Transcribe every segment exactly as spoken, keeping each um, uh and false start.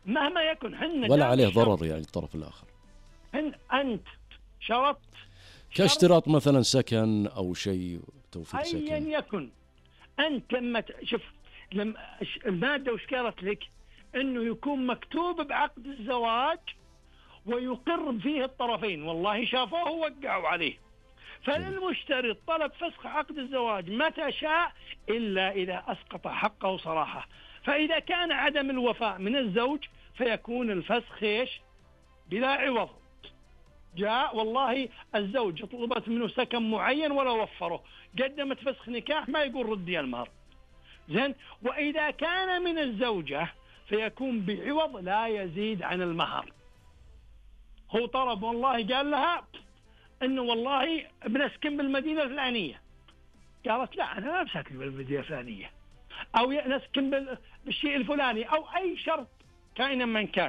مهما يكن حنا ولا عليه ضرر يعني الطرف الآخر. هن أنت شرطت كاشتراط مثلا سكن أو شيء، توفير سكن أيا يكن. أنت لما شوف لما المادة وش قالت لك؟ إنه يكون مكتوب بعقد الزواج ويقر فيه الطرفين، والله شافوه ووقعوا عليه. فللمشتري طلب فسخ عقد الزواج متى شاء إلا إذا أسقط حقه صراحة. فإذا كان عدم الوفاء من الزوج فيكون الفسخ إيش؟ بلا عوض. جاء والله الزوج طلبت منه سكن معين ولا وفره، قدمت فسخ نكاح، ما يقول ردي المهر. زين. وإذا كان من الزوجة فيكون بعوض لا يزيد عن المهر. هو طلب والله قال لها انه والله بنسكن بالمدينه الفلانيه، قالت لا انا ما بسكن بالمدينه الفلانيه، او نسكن بالشيء الفلاني، او اي شرط كائنا من كان،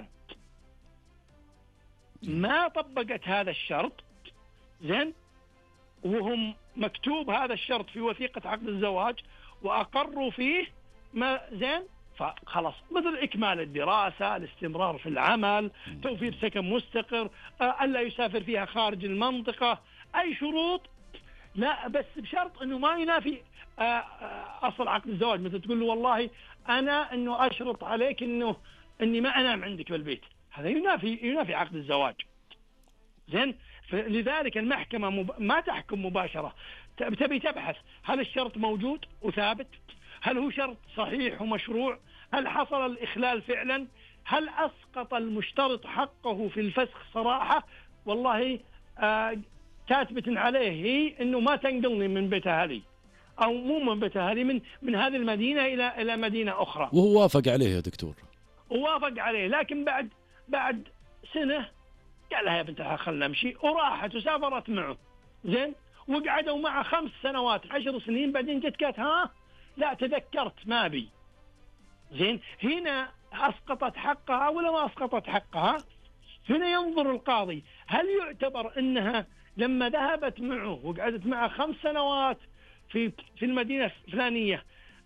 ما طبقت هذا الشرط. زين. وهم مكتوب هذا الشرط في وثيقه عقد الزواج واقروا فيه، ما زين، فخلاص مثل إكمال الدراسة، الاستمرار في العمل، توفير سكن مستقر، ألا يسافر فيها خارج المنطقة، أي شروط. لا بس بشرط أنه ما ينافي أصل عقد الزواج. مثل تقول له والله أنا أنه أشرط عليك أنه أني ما أنام عندك بالبيت، هذا ينافي ينافي عقد الزواج. زين. لذلك المحكمة مب... ما تحكم مباشرة، تبي تبحث هل الشرط موجود وثابت، هل هو شرط صحيح ومشروع، هل حصل الإخلال فعلا، هل أسقط المشترط حقه في الفسخ صراحة. والله آه كاتبة عليه هي أنه ما تنقلني من بيت أهلي، أو مو من بيت أهلي، من من هذه المدينة إلى إلى مدينة أخرى، وهو وافق عليه يا دكتور. ووافق عليه، لكن بعد بعد سنة قال لها يا بنتها خلنا نمشي، وراحت وسافرت معه. زين. وقعدوا معه خمس سنوات عشر سنين، بعدين جت قالت ها لا تذكرت ما بي. زين. هنا أسقطت حقها ولا ما أسقطت حقها؟ هنا ينظر القاضي هل يعتبر أنها لما ذهبت معه وقعدت معه خمس سنوات في في المدينة الفلانية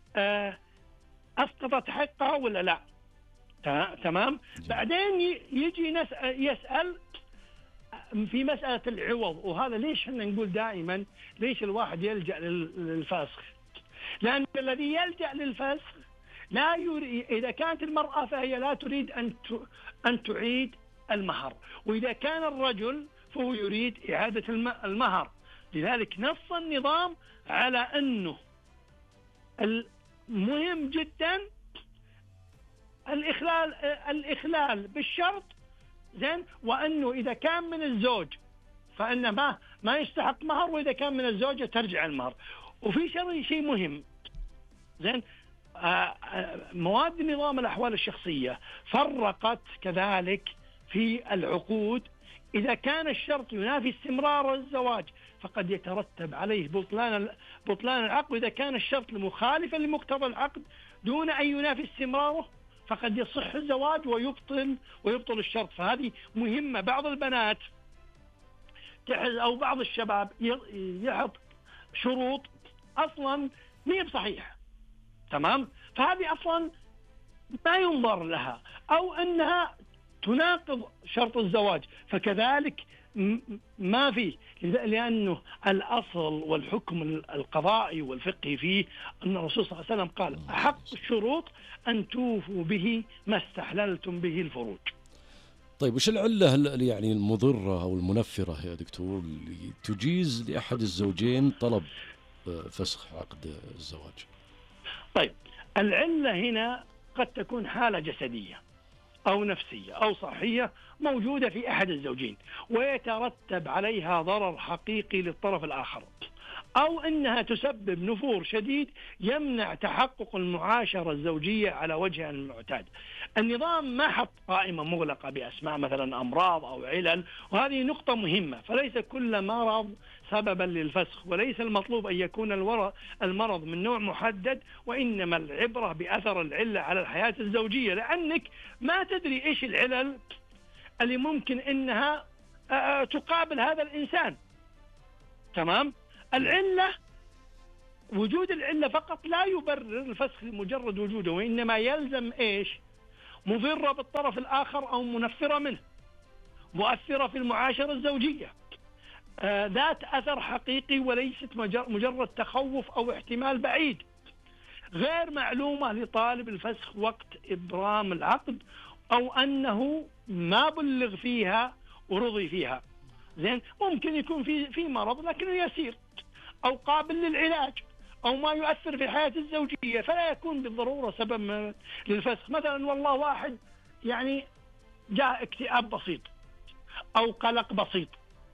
أسقطت حقها ولا لا. تمام. بعدين يجي يسأل في مسألة العوض. وهذا ليش احنا نقول دائما ليش الواحد يلجأ للفسخ؟ لأن الذي يلجأ للفسخ لا يريد، إذا كانت المرأة فهي لا تريد أن أن تعيد المهر، وإذا كان الرجل فهو يريد إعادة المهر. لذلك نص النظام على أنه المهم جدا الإخلال الإخلال بالشرط. زين. وأنه إذا كان من الزوج فإنه ما ما يستحق مهر، وإذا كان من الزوجة ترجع المهر. وفي شيء شيء مهم. زين. مواد نظام الأحوال الشخصية فرقت كذلك في العقود. إذا كان الشرط ينافي استمرار الزواج فقد يترتب عليه بطلان بطلان العقد، وإذا كان الشرط مخالفا لمقتضى العقد دون أن ينافي استمراره فقد يصح الزواج ويبطل ويبطل الشرط. فهذه مهمة. بعض البنات أو بعض الشباب يحط شروط أصلا مية بصحيحة. تمام. فهذه أصلا ما ينظر لها، أو أنها تناقض شرط الزواج، فكذلك ما فيه. لأنه الأصل والحكم القضائي والفقهي فيه أن الرسول صلى الله عليه وسلم قال أحق الشروط أن توفوا به ما استحللتم به الفروج. طيب وش العلة يعني المضرة أو المنفرة يا دكتور اللي تجيز لأحد الزوجين طلب فسخ عقد الزواج؟ طيب العلة هنا قد تكون حالة جسدية أو نفسية أو صحية موجودة في أحد الزوجين ويترتب عليها ضرر حقيقي للطرف الآخر، أو أنها تسبب نفور شديد يمنع تحقق المعاشرة الزوجية على وجه المعتاد. النظام ما حط قائمة مغلقة بأسماء مثلا أمراض أو علل، وهذه نقطة مهمة. فليس كل مرض سببا للفسخ، وليس المطلوب أن يكون المرض من نوع محدد، وإنما العبرة بأثر العلة على الحياة الزوجية، لأنك ما تدري إيش العلل اللي ممكن إنها تقابل هذا الإنسان. تمام. العلة وجود العلة فقط لا يبرر الفسخ لمجرد وجوده، وإنما يلزم إيش؟ مضرة بالطرف الآخر أو منفرة منه، مؤثرة في المعاشرة الزوجية، آه ذات أثر حقيقي وليست مجرد تخوف أو احتمال بعيد، غير معلومة لطالب الفسخ وقت إبرام العقد، أو أنه ما بلغ فيها ورضي فيها. زين، ممكن يكون في في مرض لكنه يسير، أو قابل للعلاج، أو ما يؤثر في الحياة الزوجية، فلا يكون بالضرورة سبب للفسخ. مثلا والله واحد يعني جاء اكتئاب بسيط أو قلق بسيط،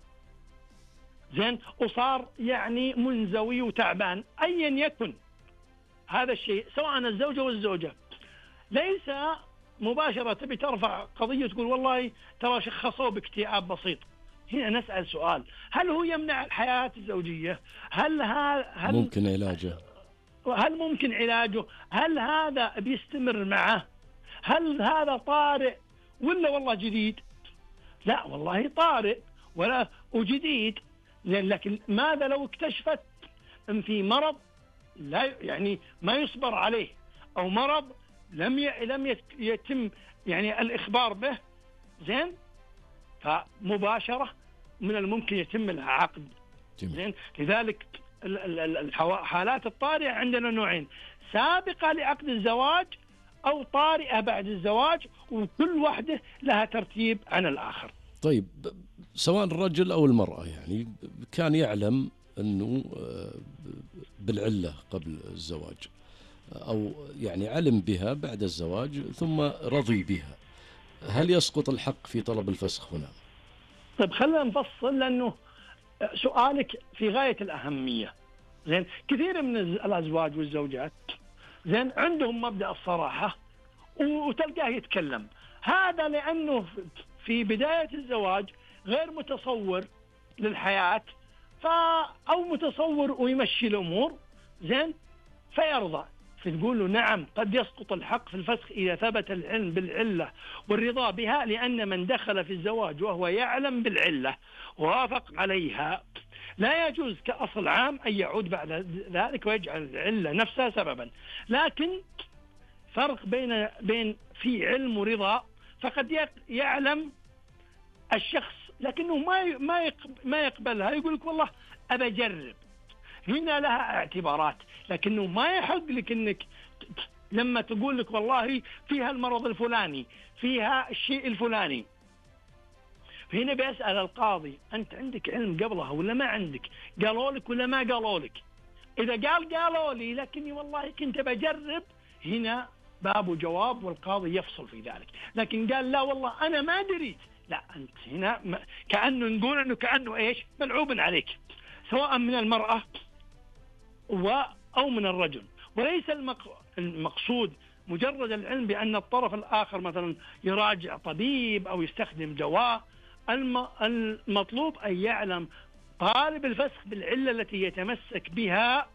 زين، وصار يعني منزوي وتعبان، أيا يكن هذا الشيء، سواء الزوجة والزوجة، ليس مباشرة تبي ترفع قضية تقول والله ترى شخصوه باكتئاب بسيط. هنا نسأل سؤال: هل هو يمنع الحياة الزوجية؟ هل هل ممكن علاجه؟ هل ممكن علاجه؟ هل هذا بيستمر معه؟ هل هذا طارئ ولا والله جديد؟ لا والله طارئ ولا وجديد. لكن ماذا لو اكتشفت ان في مرض لا يعني ما يصبر عليه، او مرض لم لم يتم يعني الاخبار به، زين، فمباشرة من الممكن يتم لها عقد. زين، لذلك الحالات الطارئة عندنا نوعين: سابقة لعقد الزواج أو طارئة بعد الزواج، وكل واحدة لها ترتيب عن الآخر. طيب، سواء الرجل أو المرأة يعني كان يعلم أنه بالعلة قبل الزواج، أو يعني علم بها بعد الزواج ثم رضي بها، هل يسقط الحق في طلب الفسخ هنا؟ طيب خلينا نفصل، لأنه سؤالك في غاية الأهمية. زين، كثير من الأزواج والزوجات زين عندهم مبدأ الصراحة وتلقاه يتكلم، هذا لأنه في بداية الزواج غير متصور للحياة، فا أو متصور ويمشي الأمور، زين، فيرضى. فتقول له نعم قد يسقط الحق في الفسخ إذا ثبت العلم بالعلة والرضا بها، لأن من دخل في الزواج وهو يعلم بالعلة ووافق عليها لا يجوز كأصل عام أن يعود بعد ذلك ويجعل العلة نفسها سببا. لكن فرق بين بين في علم ورضا، فقد يعلم الشخص لكنه ما ما ما يقبلها، يقول لك والله أبى أجرب، هنا لها اعتبارات، لكنه ما يحق لك انك لما تقول لك والله فيها المرض الفلاني، فيها الشيء الفلاني، هنا بيسأل القاضي أنت عندك علم قبلها ولا ما عندك؟ قالوا لك ولا ما قالوا لك؟ إذا قال قالوا لي لكني والله كنت بجرب، هنا بابه جواب والقاضي يفصل في ذلك. لكن قال لا والله أنا ما دريت، لا، أنت هنا كأنه نقول أنه كأنه إيش ملعوب عليك، سواء من المرأة أو من الرجل. وليس المقصود مجرد العلم بأن الطرف الآخر مثلا يراجع طبيب أو يستخدم دواء، المطلوب أن يعلم طالب الفسخ بالعلة التي يتمسك بها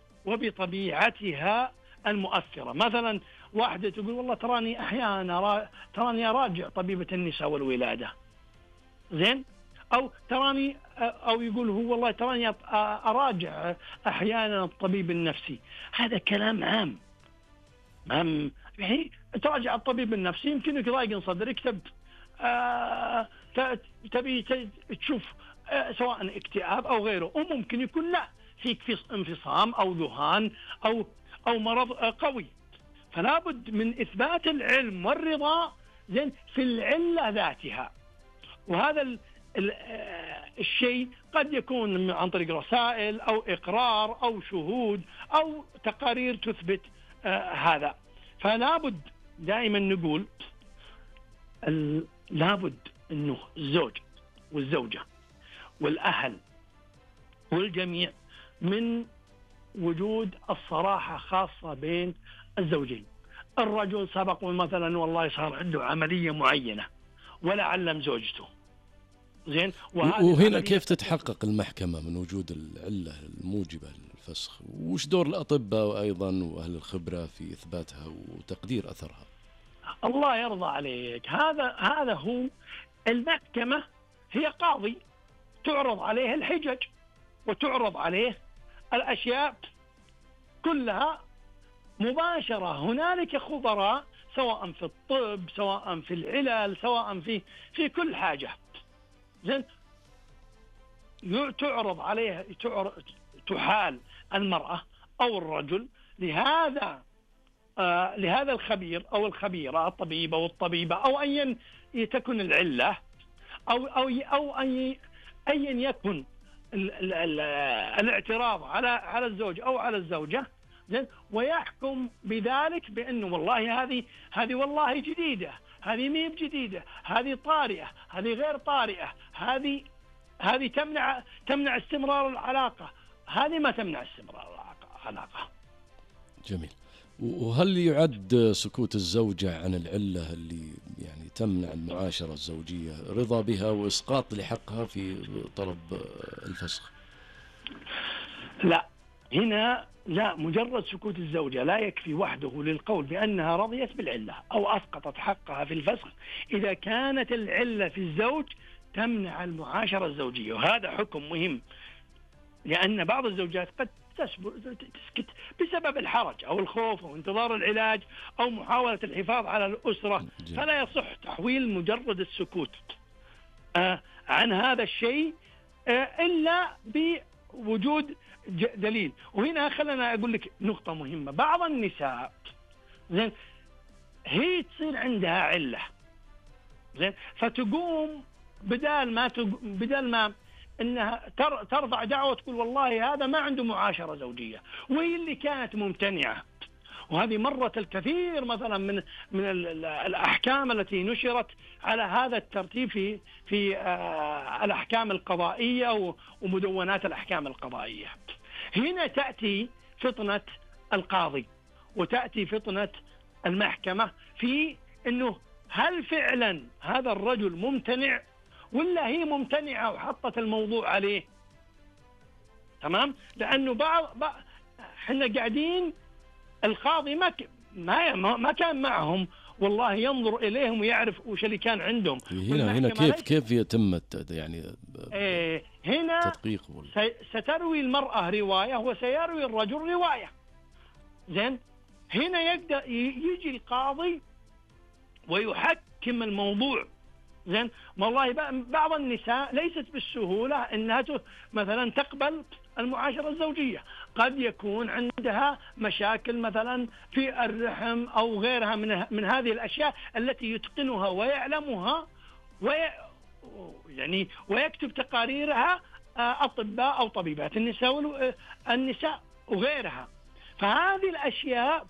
وبطبيعتها المؤثرة. مثلا واحدة تقول والله تراني أحيانا تراني أراجع طبيبة النساء والولادة، زين، أو تراني أو يقول هو والله تراني أراجع أحيانا الطبيب النفسي. هذا كلام عام عام يعني تراجع الطبيب النفسي يمكنك يضايق صدرك، تب آه تبي تشوف آه سواء اكتئاب أو غيره، وممكن يكون لا فيك في انفصام أو ذهان أو أو مرض قوي. فلا بد من إثبات العلم والرضا، زين، في العلة ذاتها. وهذا ال الشيء قد يكون عن طريق رسائل أو إقرار أو شهود أو تقارير تثبت آه هذا. فلا بد دائما نقول لابد أنه الزوج والزوجة والأهل والجميع من وجود الصراحة خاصة بين الزوجين. الرجل سبق مثلا والله صار عنده عملية معينة ولا علم زوجته، زين، وهنا كيف تتحقق المحكمة من وجود العلة الموجبة للفسخ؟ وش دور الأطباء أيضا وأهل الخبرة في إثباتها وتقدير أثرها؟ الله يرضى عليك، هذا هذا هو المحكمة، هي قاضي تعرض عليه الحجج وتعرض عليه الأشياء كلها مباشرة. هنالك خبراء سواء في الطب، سواء في العلل، سواء في في كل حاجة. زين، تعرض عليها تحال المرأة أو الرجل لهذا آه لهذا الخبير أو الخبيرة، الطبيب أو الطبيبة، أو أيا تكن العلة، أو أو أو أي أيا يكن ال ال ال الاعتراض على على الزوج أو على الزوجة. زين، ويحكم بذلك بأنه والله هذه هذه والله جديدة، هذه ميم جديدة، هذه طارئة، هذه غير طارئة، هذه هذه تمنع تمنع استمرار العلاقة، هذه ما تمنع استمرار العلاقة. جميل. وهل يعد سكوت الزوجة عن العلة اللي يعني تمنع المعاشرة الزوجية رضا بها وإسقاط لحقها في طلب الفسخ؟ لا، هنا لا، مجرد سكوت الزوجة لا يكفي وحده للقول بأنها رضيت بالعلة أو أسقطت حقها في الفسخ إذا كانت العلة في الزوج تمنع المعاشرة الزوجية. وهذا حكم مهم، لأن بعض الزوجات قد تسكت بسبب الحرج أو الخوف أو انتظار العلاج أو محاولة الحفاظ على الأسرة، فلا يصح تحويل مجرد السكوت آه عن هذا الشيء آه إلا بوجود دليل. وهنا خلنا أقول لك نقطة مهمة. بعض النساء زين هي تصير عندها علة، زين، فتقوم بدال ما بدال ما انها ترفع دعوة تقول والله هذا ما عنده معاشرة زوجية، وهي اللي كانت ممتنعة. وهذه مرت الكثير مثلا من من الاحكام التي نشرت على هذا الترتيب في في الاحكام القضائية ومدونات الاحكام القضائية. هنا تأتي فطنة القاضي وتأتي فطنة المحكمة في انه هل فعلا هذا الرجل ممتنع ولا هي ممتنعة وحطت الموضوع عليه. تمام، لأنه بعض احنا قاعدين القاضي ما ما ما كان معهم والله ينظر إليهم ويعرف وش اللي كان عندهم. هنا هنا كيف كيف يتم يعني ايه هنا تدقيق ستروي المرأة رواية وسيروي الرجل رواية. زين، هنا يبدأ يجي القاضي ويحكم الموضوع. زين، والله بعض النساء ليست بالسهولة انها مثلا تقبل المعاشرة الزوجية، قد يكون عندها مشاكل مثلا في الرحم او غيرها من من هذه الاشياء التي يتقنها ويعلمها وي يعني ويكتب تقاريرها اطباء او طبيبات النساء النساء وغيرها. فهذه الاشياء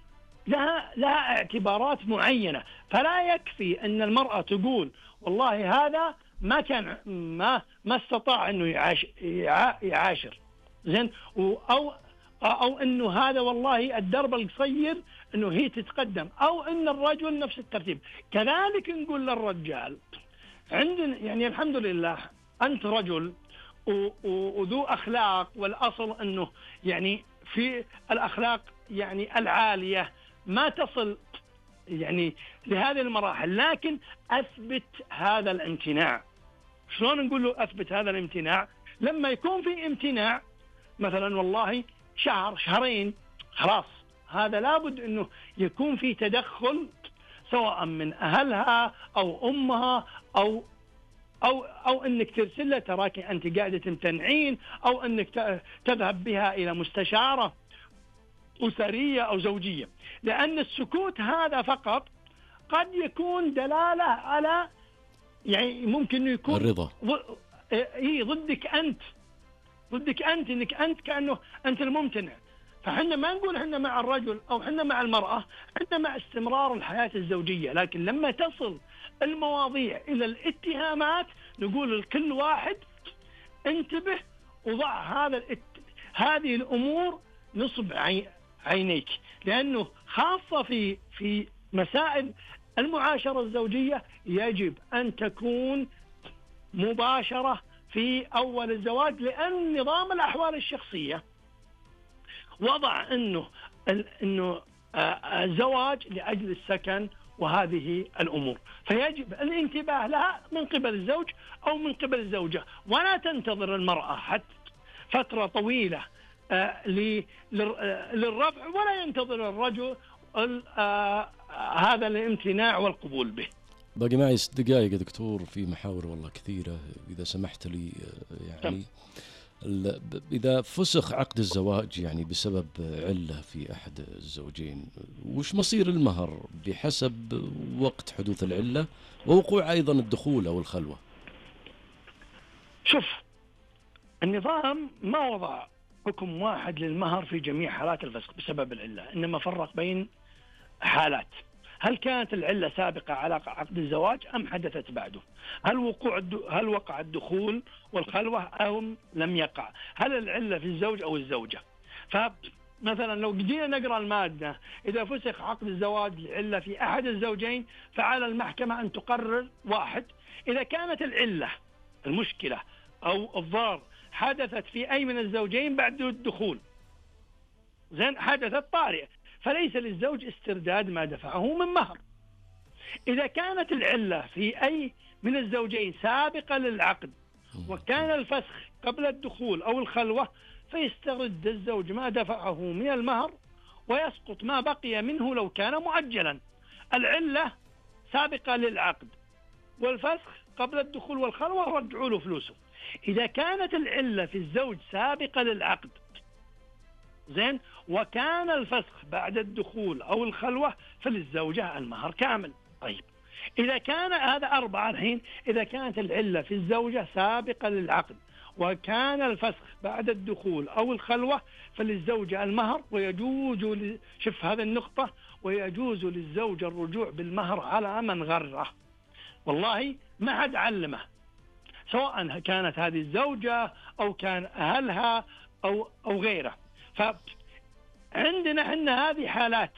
لها لها اعتبارات معينة، فلا يكفي ان المرأة تقول والله هذا ما كان ما ما استطاع انه يعاش يعاشر. زين، او او انه هذا والله الدرب القصير انه هي تتقدم، او ان الرجل نفس الترتيب. كذلك نقول للرجال عندنا يعني الحمد لله انت رجل وذو اخلاق، والاصل انه يعني في الاخلاق يعني العالية ما تصل يعني لهذه المراحل، لكن أثبت هذا الامتناع. شلون نقول له أثبت هذا الامتناع؟ لما يكون في امتناع مثلا والله شهر شهرين، خلاص هذا لابد أنه يكون في تدخل سواء من أهلها أو أمها أو أو أو أنك ترسل له تراك أنت قاعدة تمتنعين، أو أنك تذهب بها إلى مستشارة أسرية أو زوجية. لأن السكوت هذا فقط قد يكون دلالة على يعني ممكن يكون الرضا، هي ضدك أنت ضدك أنت إنك أنت كأنه أنت الممتنع. فحنا ما نقول حنا مع الرجل أو حنا مع المرأة، حنا مع استمرار الحياة الزوجية. لكن لما تصل المواضيع إلى الاتهامات نقول لكل واحد انتبه وضع هذا الات... هذه الأمور نصب عين عينيك، لأنه خاصة في في مسائل المعاشرة الزوجية يجب أن تكون مباشرة في أول الزواج، لأن نظام الأحوال الشخصية وضع أنه أنه الزواج لأجل السكن وهذه الأمور، فيجب الانتباه لها من قبل الزوج أو من قبل الزوجة، ولا تنتظر المرأة حتى فترة طويلة للرفع، ولا ينتظر الرجل آه هذا الامتناع والقبول به. باقي معي ست دقائق يا دكتور، في محاور والله كثيرة إذا سمحت لي. يعني إذا فسخ عقد الزواج يعني بسبب علة في أحد الزوجين، وش مصير المهر بحسب وقت حدوث العلة ووقوع أيضا الدخول أو الخلوة؟ شوف، النظام ما وضع حكم واحد للمهر في جميع حالات الفسخ بسبب العلة، إنما فرق بين حالات. هل كانت العلة سابقة على عقد الزواج أم حدثت بعده؟ هل وقوع هل وقع الدخول والخلوة أو لم يقع؟ هل العلة في الزوج أو الزوجة؟ فمثلا لو جينا نقرأ المادة، إذا فسخ عقد الزواج لعلة في أحد الزوجين فعلى المحكمة أن تقرر: واحد، إذا كانت العلة المشكلة أو الضرر حدثت في أي من الزوجين بعد الدخول، زين، حدثت طارئة، فليس للزوج استرداد ما دفعه من مهر. إذا كانت العلة في أي من الزوجين سابقة للعقد وكان الفسخ قبل الدخول أو الخلوة، فيسترد الزوج ما دفعه من المهر ويسقط ما بقي منه لو كان مؤجلا. العلة سابقة للعقد والفسخ قبل الدخول والخلوة، رجعوا له فلوسه. إذا كانت العلة في الزوج سابقة للعقد، زين، وكان الفسخ بعد الدخول أو الخلوة، فللزوجة المهر كامل. طيب، إذا كان هذا أربعة الحين، إذا كانت العلة في الزوجة سابقة للعقد وكان الفسخ بعد الدخول أو الخلوة، فللزوجة المهر، ويجوز ل... شوف هذه النقطة، ويجوز للزوج الرجوع بالمهر على من غره. والله ما حد علمه، سواء كانت هذه الزوجة أو كان أهلها أو أو غيره. فعندنا احنا هذه حالات: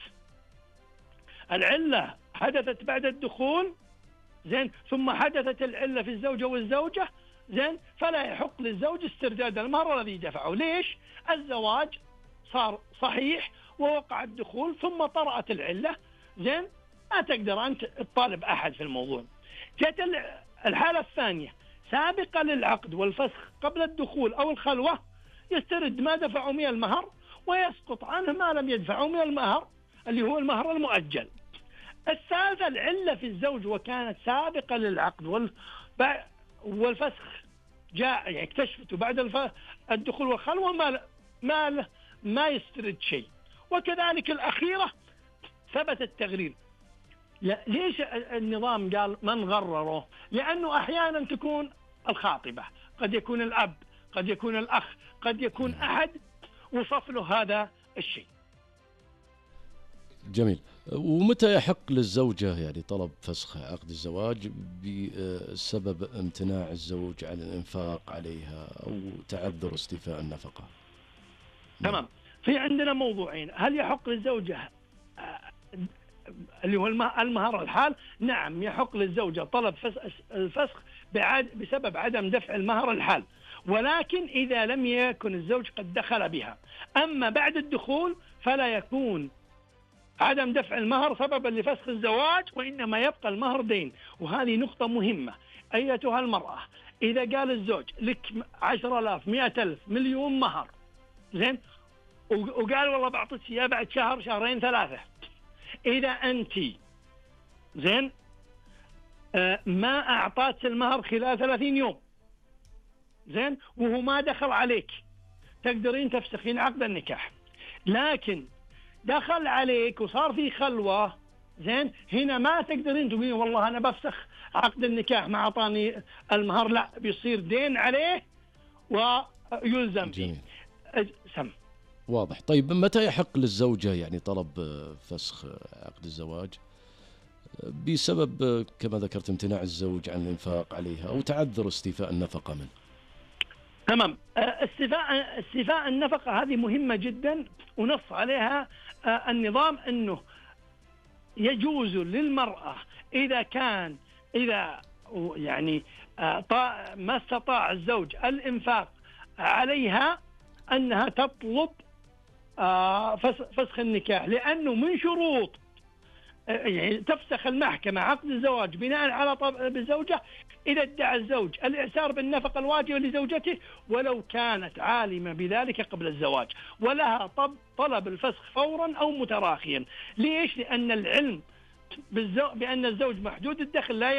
العلة حدثت بعد الدخول، زين، ثم حدثت العلة في الزوجة والزوجة، زين، فلا يحق للزوج استرداد المهر الذي دفعه. ليش؟ الزواج صار صحيح ووقع الدخول ثم طرأت العلة، زين، ما تقدر أنت تطالب أحد في الموضوع. جت الحالة الثانية سابقة للعقد والفسخ قبل الدخول أو الخلوة، يسترد ما دفعوا من المهر ويسقط عنه ما لم يدفعوا من المهر اللي هو المهر المؤجل. الثالثة العلة في الزوج وكانت سابقة للعقد والفسخ جاء يعني اكتشفته بعد الدخول والخلوة، ما ما ما يسترد شيء. وكذلك الأخيرة ثبت التغرير. ليش النظام قال من غرره؟ لأنه أحيانا تكون الخاطبة، قد يكون الأب، قد يكون الأخ، قد يكون أحد وصف له هذا الشيء. جميل. ومتى يحق للزوجة يعني طلب فسخ عقد الزواج بسبب امتناع الزوج عن الإنفاق عليها أو تعذر استيفاء النفقة؟ تمام. في عندنا موضوعين: هل يحق للزوجة اللي هو المهر الحال؟ نعم، يحق للزوجة طلب الفسخ بسبب عدم دفع المهر الحال، ولكن إذا لم يكن الزوج قد دخل بها. أما بعد الدخول فلا يكون عدم دفع المهر سببا لفسخ الزواج، وإنما يبقى المهر دين. وهذه نقطة مهمة أيتها المرأة. إذا قال الزوج لك عشر آلاف، مئة ألف، مليون مهر، زين، وقال والله بعطيك إياه بعد شهر، شهرين، ثلاثة، إذا أنت زين آه ما أعطاك المهر خلال ثلاثين يوم، زين، وهو ما دخل عليك، تقدرين تفسخين عقد النكاح. لكن دخل عليك وصار في خلوة، زين، هنا ما تقدرين تقولين والله أنا بفسخ عقد النكاح ما أعطاني المهر، لا، بيصير دين عليه ويلزم به. سم واضح. طيب، متى يحق للزوجة يعني طلب فسخ عقد الزواج بسبب كما ذكرت امتناع الزوج عن الإنفاق عليها أو تعذر استيفاء النفقة منه؟ تمام. استيفاء استيفاء النفقة هذه مهمة جدا، ونص عليها النظام أنه يجوز للمرأة إذا كان إذا يعني ما استطاع الزوج الإنفاق عليها أنها تطلب فسخ النكاح، لأنه من شروط يعني تفسخ المحكمة عقد الزواج بناء على طلب الزوجة إذا ادعى الزوج الإعسار بالنفقة الواجبة لزوجته ولو كانت عالمة بذلك قبل الزواج، ولها طلب الفسخ فورا أو متراخيا. ليش؟ لأن العلم بأن الزوج محدود الدخل لا